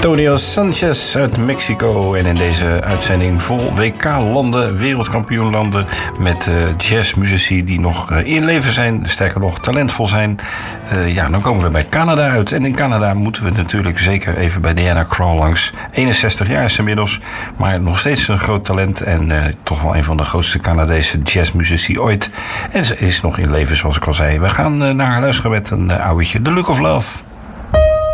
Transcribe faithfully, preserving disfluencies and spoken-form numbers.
Antonio Sanchez uit Mexico. En in deze uitzending vol W K-landen, wereldkampioenlanden met uh, jazzmuzici die nog uh, in leven zijn, sterker nog talentvol zijn. Uh, ja, dan komen we bij Canada uit. En in Canada moeten we natuurlijk zeker even bij Diana Krall langs. eenenzestig jaar is ze inmiddels, maar nog steeds een groot talent en uh, toch wel een van de grootste Canadese jazzmuzici ooit. En ze is nog in leven, zoals ik al zei. We gaan uh, naar haar luisteren met een uh, ouwtje, The Look of Love.